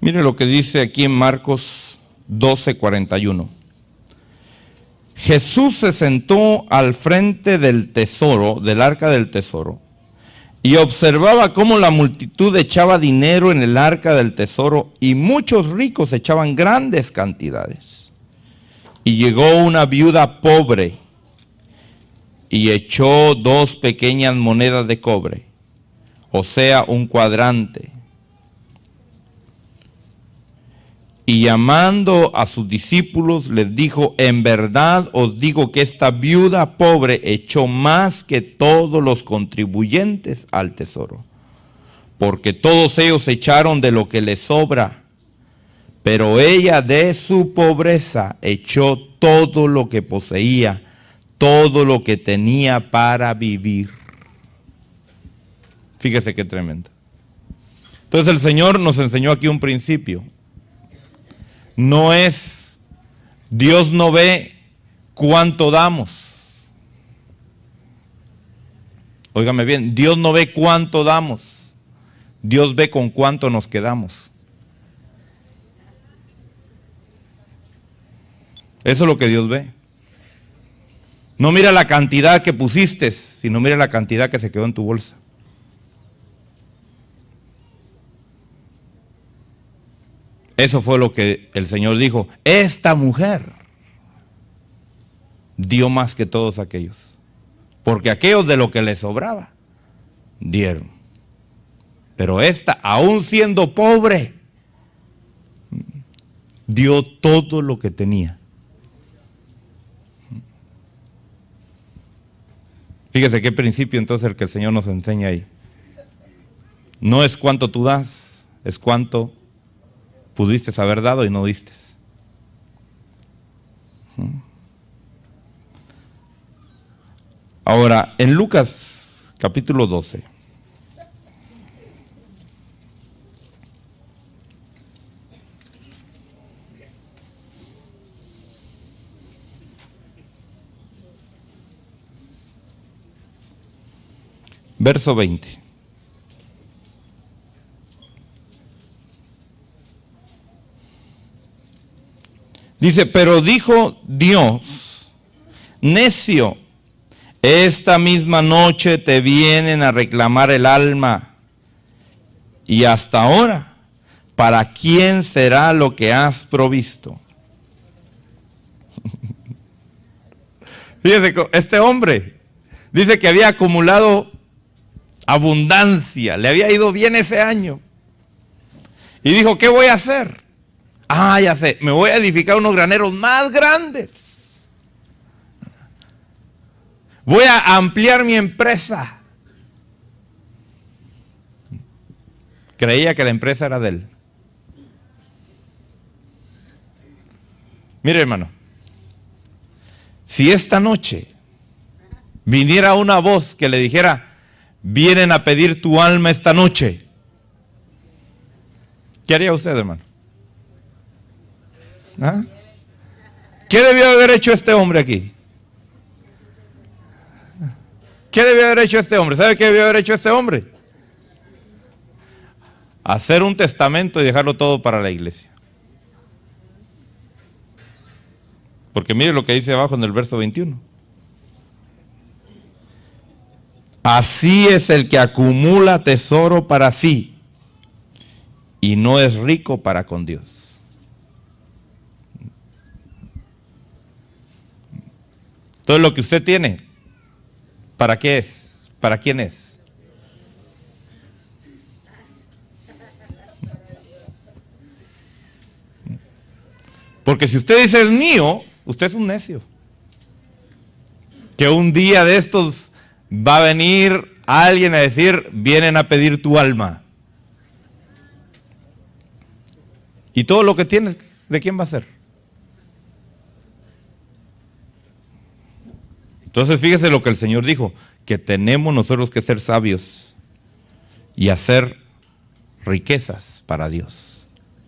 Mire lo que dice aquí en Marcos 12:41. Jesús se sentó al frente del tesoro, del arca del tesoro, y observaba cómo la multitud echaba dinero en el arca del tesoro y muchos ricos echaban grandes cantidades. Y llegó una viuda pobre y echó 2 pequeñas monedas de cobre, o sea, un cuadrante. Y llamando a sus discípulos les dijo: en verdad os digo que esta viuda pobre echó más que todos los contribuyentes al tesoro, porque todos ellos echaron de lo que les sobra, pero ella de su pobreza echó todo lo que poseía, todo lo que tenía para vivir. Fíjese qué tremendo. Entonces el Señor nos enseñó aquí un principio. No es, Dios no ve cuánto damos. Óigame bien, Dios no ve cuánto damos. Dios ve con cuánto nos quedamos. Eso es lo que Dios ve. No mira la cantidad que pusiste, sino mira la cantidad que se quedó en tu bolsa. Eso fue lo que el Señor dijo. Esta mujer dio más que todos aquellos. Porque aquellos de lo que les sobraba, dieron. Pero esta, aún siendo pobre, dio todo lo que tenía. Fíjese qué principio entonces el que el Señor nos enseña ahí. No es cuánto tú das, es cuánto pudiste haber dado y no diste. Ahora, en Lucas capítulo 12. Verso 20. Dice: pero dijo Dios: necio, esta misma noche te vienen a reclamar el alma, y hasta ahora, ¿para quién será lo que has provisto? Fíjese, este hombre dice que había acumulado abundancia, le había ido bien ese año. Y dijo: ¿qué voy a hacer? Ah, ya sé, me voy a edificar unos graneros más grandes. Voy a ampliar mi empresa. Creía que la empresa era de él. Mire, hermano, si esta noche viniera una voz que le dijera: vienen a pedir tu alma esta noche, ¿qué haría usted, hermano? ¿Ah? ¿Qué debió haber hecho este hombre aquí? ¿Qué debió haber hecho este hombre? ¿Sabe qué debió haber hecho este hombre? Hacer un testamento y dejarlo todo para la iglesia. Porque mire lo que dice abajo en el verso 21. Así es el que acumula tesoro para sí y no es rico para con Dios. Entonces lo que usted tiene, ¿para qué es? ¿Para quién es? Porque si usted dice es mío, usted es un necio. Que un día de estos va a venir alguien a decir: vienen a pedir tu alma. Y todo lo que tienes, ¿de quién va a ser? Entonces fíjese lo que el Señor dijo, que tenemos nosotros que ser sabios y hacer riquezas para Dios.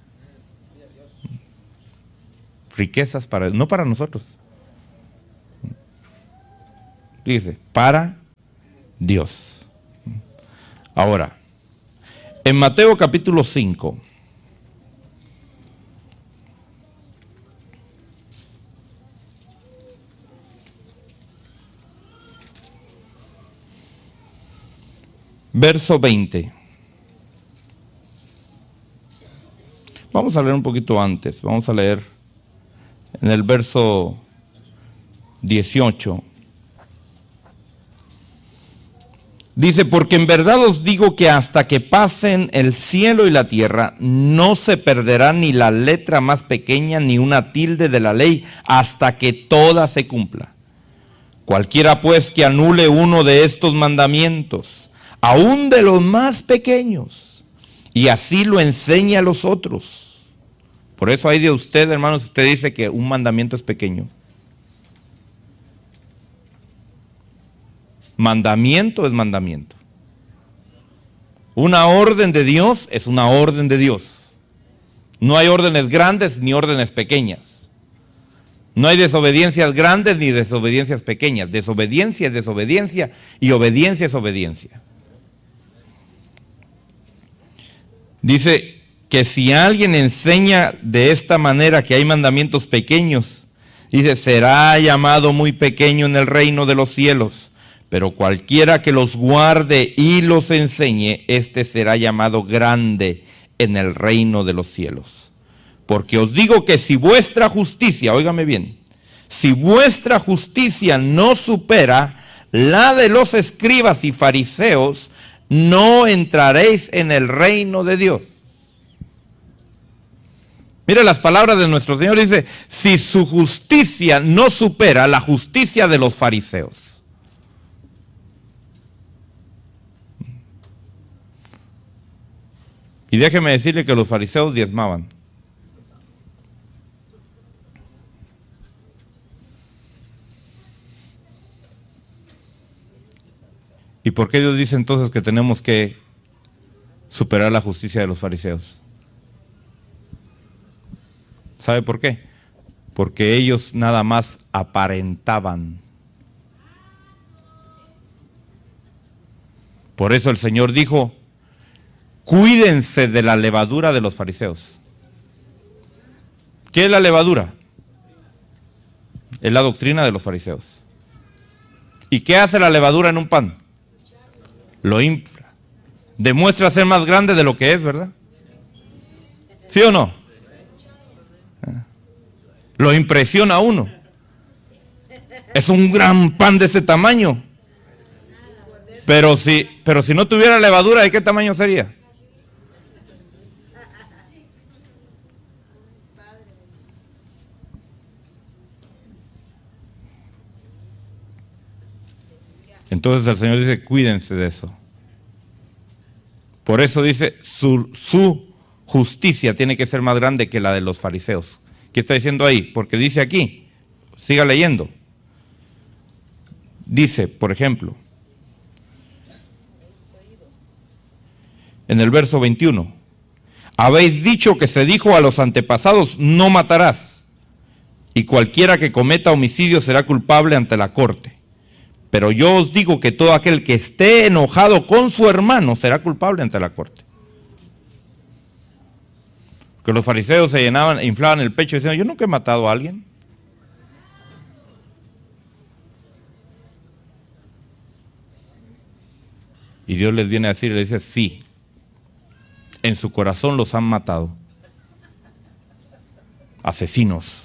Riquezas para, no para nosotros. Fíjese, para Dios. Ahora, en Mateo capítulo 5, verso 20. Vamos a leer un poquito antes. Vamos a leer en el verso 18. Dice, porque en verdad os digo que hasta que pasen el cielo y la tierra, no se perderá ni la letra más pequeña ni una tilde de la ley, hasta que toda se cumpla. Cualquiera pues que anule uno de estos mandamientos, aun de los más pequeños, y así lo enseña a los otros. Por eso hay de usted, hermanos, usted dice que un mandamiento es pequeño. Mandamiento es mandamiento. Una orden de Dios es una orden de Dios. No hay órdenes grandes ni órdenes pequeñas. No hay desobediencias grandes ni desobediencias pequeñas. Desobediencia es desobediencia y obediencia es obediencia. Dice que si alguien enseña de esta manera que hay mandamientos pequeños, dice, será llamado muy pequeño en el reino de los cielos. Pero cualquiera que los guarde y los enseñe, este será llamado grande en el reino de los cielos. Porque os digo que si vuestra justicia, óigame bien, si vuestra justicia no supera la de los escribas y fariseos, no entraréis en el reino de Dios. Mire las palabras de nuestro Señor, dice, si su justicia no supera la justicia de los fariseos. Y déjeme decirle que los fariseos diezmaban. ¿Y por qué Dios dice entonces que tenemos que superar la justicia de los fariseos? ¿Sabe por qué? Porque ellos nada más aparentaban. Por eso el Señor dijo, cuídense de la levadura de los fariseos. ¿Qué es la levadura? Es la doctrina de los fariseos. ¿Y qué hace la levadura en un pan? Lo infla. Demuestra ser más grande de lo que es, ¿verdad? ¿Sí o no? Lo impresiona a uno. Es un gran pan de ese tamaño. Pero si no tuviera levadura, ¿de qué tamaño sería? Entonces el Señor dice, cuídense de eso. Por eso dice, su justicia tiene que ser más grande que la de los fariseos. ¿Qué está diciendo ahí? Porque dice aquí, siga leyendo. Dice, por ejemplo, en el verso 21, habéis dicho que se dijo a los antepasados, no matarás, y cualquiera que cometa homicidio será culpable ante la corte. Pero yo os digo que todo aquel que esté enojado con su hermano será culpable ante la corte. Porque los fariseos se llenaban, inflaban el pecho diciendo, yo nunca he matado a alguien. Y Dios les viene a decir, les dice, sí, en su corazón los han matado. Asesinos.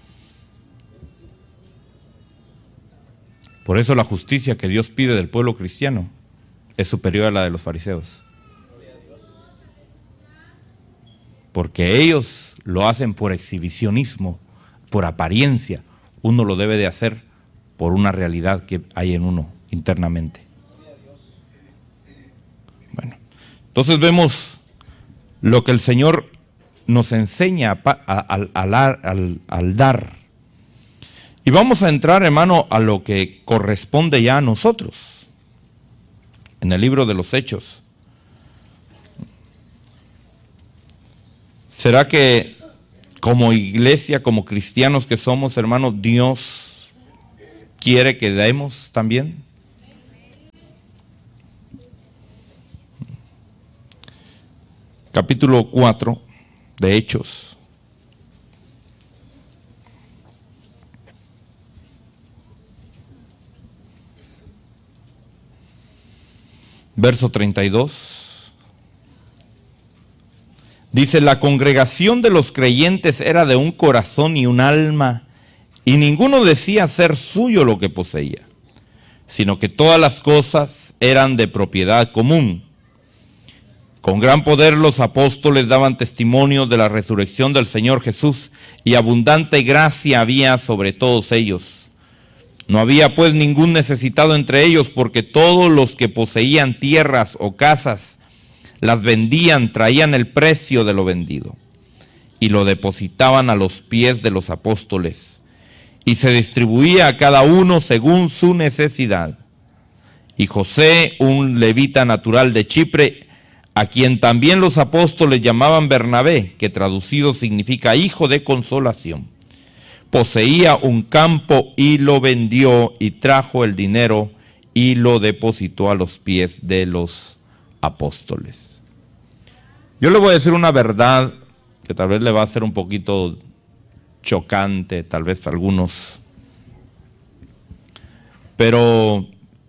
Por eso la justicia que Dios pide del pueblo cristiano es superior a la de los fariseos. Porque ellos lo hacen por exhibicionismo, por apariencia. Uno lo debe de hacer por una realidad que hay en uno internamente. Bueno, entonces vemos lo que el Señor nos enseña al dar. Y vamos a entrar, hermano, a lo que corresponde ya a nosotros. En el libro de los Hechos. ¿Será que como iglesia, como cristianos que somos, hermano, Dios quiere que demos también? Capítulo 4 de Hechos. Verso 32. Dice, la congregación de los creyentes era de un corazón y un alma, y ninguno decía ser suyo lo que poseía, sino que todas las cosas eran de propiedad común. Con gran poder los apóstoles daban testimonio de la resurrección del Señor Jesús, y abundante gracia había sobre todos ellos. No había pues ningún necesitado entre ellos, porque todos los que poseían tierras o casas las vendían, traían el precio de lo vendido y lo depositaban a los pies de los apóstoles, y se distribuía a cada uno según su necesidad. Y José, un levita natural de Chipre, a quien también los apóstoles llamaban Bernabé, que traducido significa hijo de consolación, poseía un campo y lo vendió, y trajo el dinero y lo depositó a los pies de los apóstoles. Yo le voy a decir una verdad que tal vez le va a ser un poquito chocante, tal vez a algunos, pero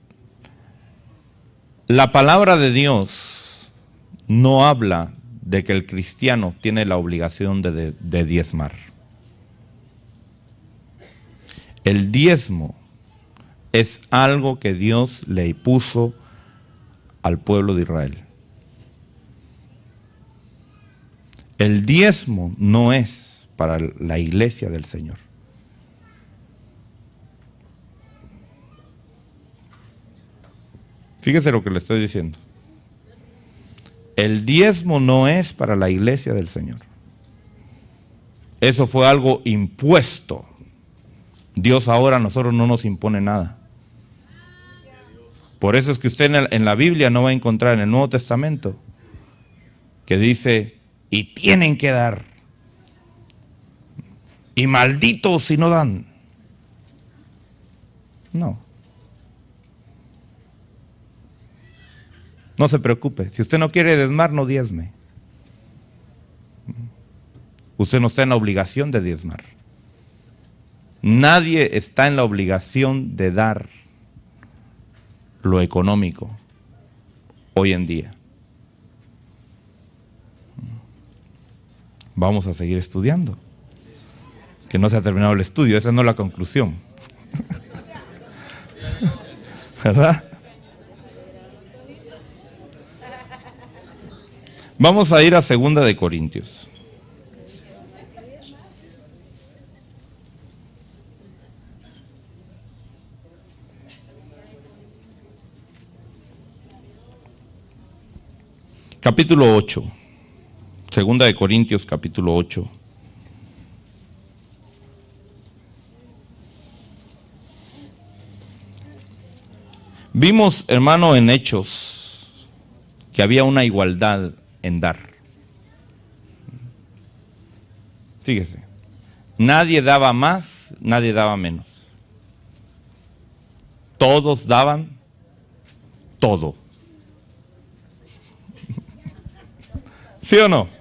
la palabra de Dios no habla de que el cristiano tiene la obligación de diezmar. El diezmo es algo que Dios le impuso al pueblo de Israel. El diezmo no es para la iglesia del Señor. Fíjese lo que le estoy diciendo. El diezmo no es para la iglesia del Señor. Eso fue algo impuesto. Dios ahora a nosotros no nos impone nada. Por eso es que usted en la Biblia no va a encontrar en el Nuevo Testamento que dice, y tienen que dar, y malditos si no dan. No. No se preocupe. Si usted no quiere diezmar, no diezme. Usted no está en la obligación de diezmar. Nadie está en la obligación de dar lo económico hoy en día. Vamos a seguir estudiando. Que no se ha terminado el estudio, esa no es la conclusión. ¿Verdad? Vamos a ir a 2 de Corintios. Capítulo 8. 2 de Corintios, capítulo 8. Vimos, hermano, en Hechos que había una igualdad en dar. Fíjese, nadie daba más, nadie daba menos. Todos daban todo. ¿Sí o no?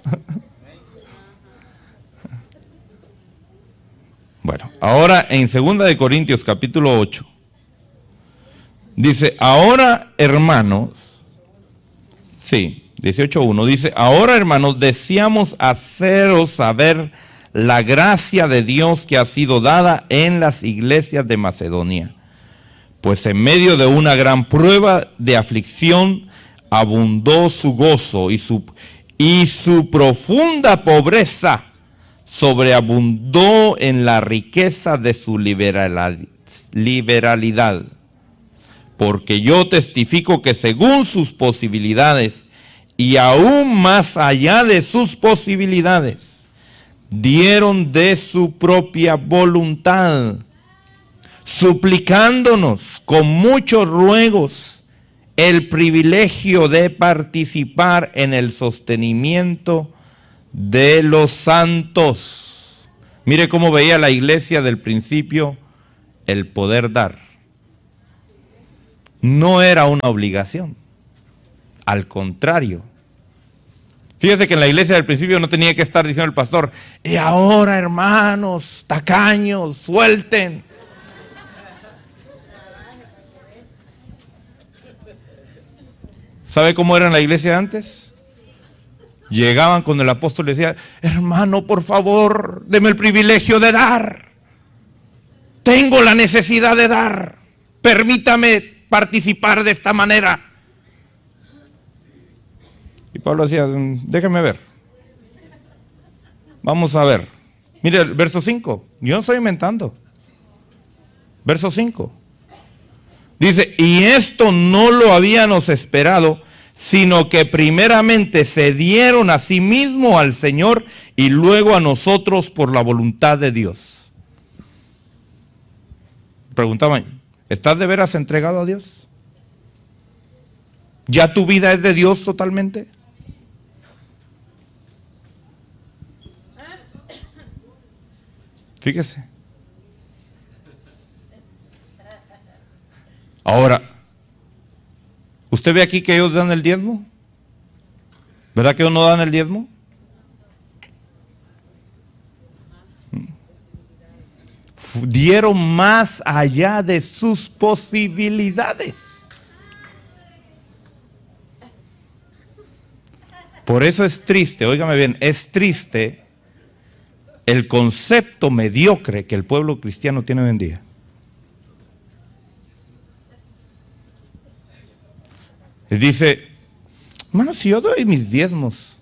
Bueno, ahora en 2 de Corintios capítulo 8 dice, ahora hermanos, sí, 18:1 dice, ahora hermanos, deseamos haceros saber la gracia de Dios que ha sido dada en las iglesias de Macedonia. Pues en medio de una gran prueba de aflicción abundó su gozo, y su profunda pobreza sobreabundó en la riqueza de su liberalidad. Porque yo testifico que según sus posibilidades y aún más allá de sus posibilidades, dieron de su propia voluntad, suplicándonos con muchos ruegos el privilegio de participar en el sostenimiento de los santos. Mire cómo veía la iglesia del principio el poder dar. No era una obligación, al contrario. Fíjese que en la iglesia del principio no tenía que estar diciendo el pastor, y ahora hermanos, tacaños, suelten. ¿Sabe cómo era en la iglesia antes? Llegaban con el apóstol y decían: hermano, por favor, deme el privilegio de dar. Tengo la necesidad de dar. Permítame participar de esta manera. Y Pablo decía: déjeme ver. Vamos a ver. Mire el verso 5. Yo no estoy inventando. Verso 5. Dice: y esto no lo habíamos esperado, sino que primeramente se dieron a sí mismos al Señor y luego a nosotros por la voluntad de Dios. Preguntaban: ¿estás de veras entregado a Dios? ¿Ya tu vida es de Dios totalmente? Fíjese. Ahora, ¿usted ve aquí que ellos dan el diezmo? ¿Verdad que ellos no dan el diezmo? Dieron más allá de sus posibilidades. Por eso es triste, óigame bien, es triste el concepto mediocre que el pueblo cristiano tiene hoy en día. Dice: hermano, si yo doy mis diezmos,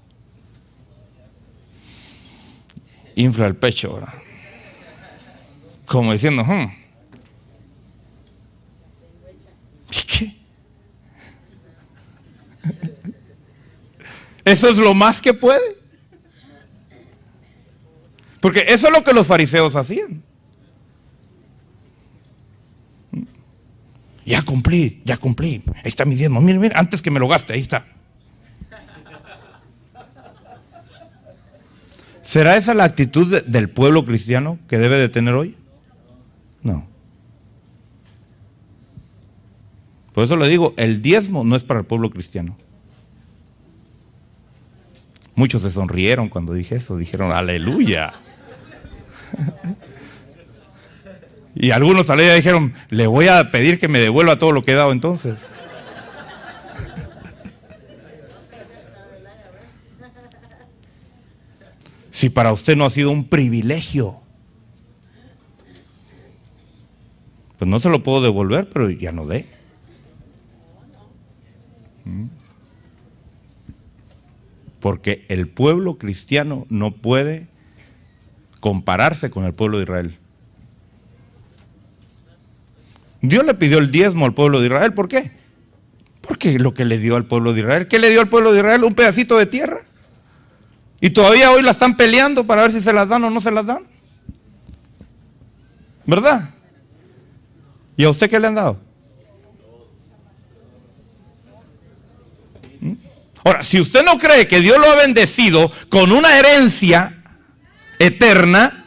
infla el pecho ahora, como diciendo: ¿qué? Eso es lo más que puede. Porque eso es lo que los fariseos hacían. Ya cumplí. Ahí está mi diezmo. Mire, antes que me lo gaste, ahí está. ¿Será esa la actitud del pueblo cristiano que debe de tener hoy? No. Por eso le digo, el diezmo no es para el pueblo cristiano. Muchos se sonrieron cuando dije eso, dijeron: aleluya. Y algunos tal vez dijeron: le voy a pedir que me devuelva todo lo que he dado entonces. Si para usted no ha sido un privilegio, pues no se lo puedo devolver, pero ya no dé. Porque el pueblo cristiano no puede compararse con el pueblo de Israel. Dios le pidió el diezmo al pueblo de Israel. ¿Por qué? Porque lo que le dio al pueblo de Israel. ¿Qué le dio al pueblo de Israel? Un pedacito de tierra. Y todavía hoy la están peleando para ver si se las dan o no se las dan. ¿Verdad? ¿Y a usted qué le han dado? Ahora, si usted no cree que Dios lo ha bendecido con una herencia eterna,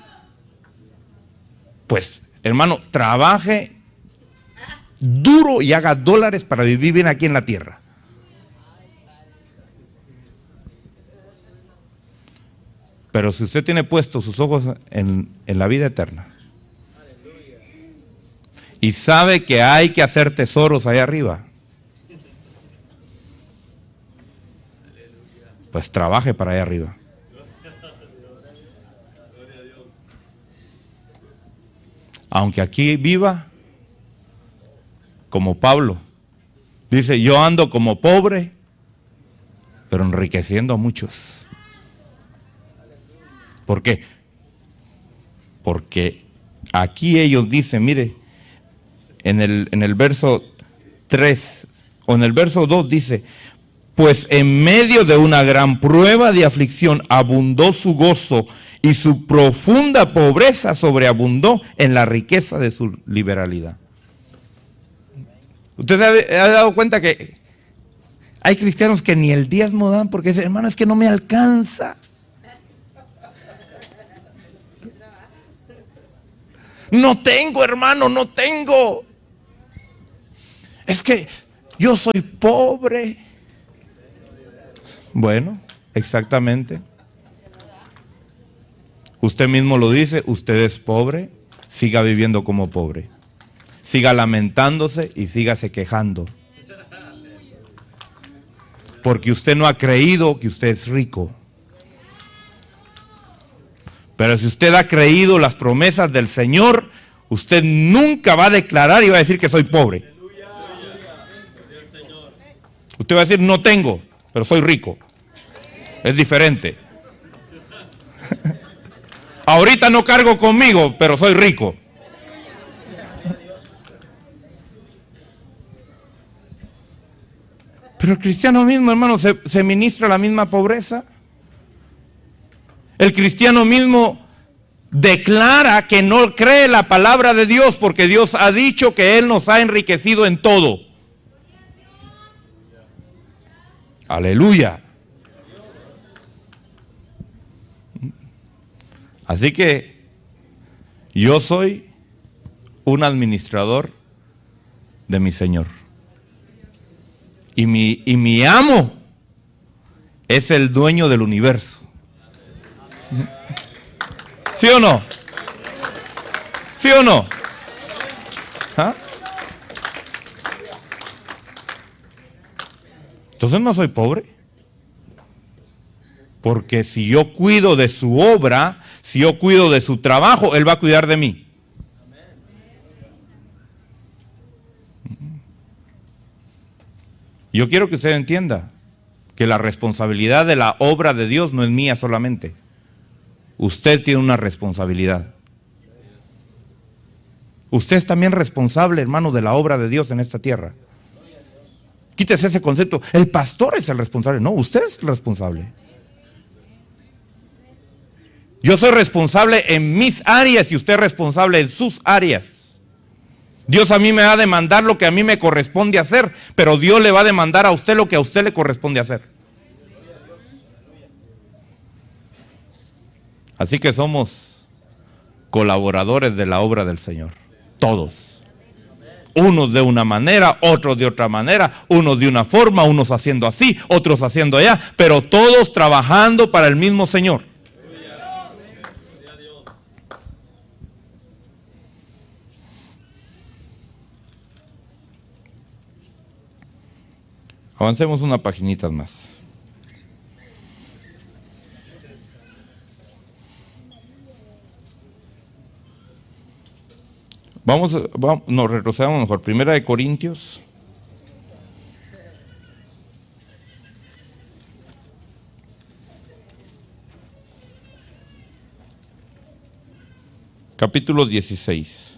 pues, hermano, trabaje duro y haga dólares para vivir bien aquí en la tierra. Pero si usted tiene puestos sus ojos en la vida eterna y sabe que hay que hacer tesoros allá arriba, pues trabaje para allá arriba. Aunque aquí viva como Pablo. Dice: yo ando como pobre, pero enriqueciendo a muchos. ¿Por qué? Porque aquí ellos dicen, mire, en el verso 3 o en el verso 2 dice: pues en medio de una gran prueba de aflicción abundó su gozo, y su profunda pobreza sobreabundó en la riqueza de su liberalidad. ¿Usted ha dado cuenta que hay cristianos que ni el diezmo dan porque dicen: hermano, es que no me alcanza? No tengo, hermano, no tengo. Es que yo soy pobre. Bueno, exactamente. Usted mismo lo dice, usted es pobre, siga viviendo como pobre. Siga lamentándose y sígase quejando. Porque usted no ha creído que usted es rico. Pero si usted ha creído las promesas del Señor, usted nunca va a declarar y va a decir que soy pobre. Usted va a decir, no tengo, pero soy rico. Es diferente. Ahorita no cargo conmigo, pero soy rico. Pero el cristiano mismo, hermano, se ministra la misma pobreza. El cristiano mismo declara que no cree la palabra de Dios porque Dios ha dicho que Él nos ha enriquecido en todo. Aleluya. Así que yo soy un administrador de mi Señor. Y mi amo es el dueño del universo. ¿Sí o no? ¿Sí o no? ¿Ah? Entonces no soy pobre. Porque si yo cuido de su obra, si yo cuido de su trabajo, Él va a cuidar de mí. Yo quiero que usted entienda que la responsabilidad de la obra de Dios no es mía solamente. Usted tiene una responsabilidad. Usted es también responsable, hermano, de la obra de Dios en esta tierra. Quítese ese concepto. El pastor es el responsable. No, usted es el responsable. Yo soy responsable en mis áreas y usted es responsable en sus áreas. Dios a mí me va a demandar lo que a mí me corresponde hacer, pero Dios le va a demandar a usted lo que a usted le corresponde hacer. Así que somos colaboradores de la obra del Señor. Todos. Unos de una manera, otros de otra manera, unos de una forma, unos haciendo así, otros haciendo allá, pero todos trabajando para el mismo Señor. Avancemos una paginita más. Nos retrocedamos mejor. Primera de Corintios. Capítulo 16.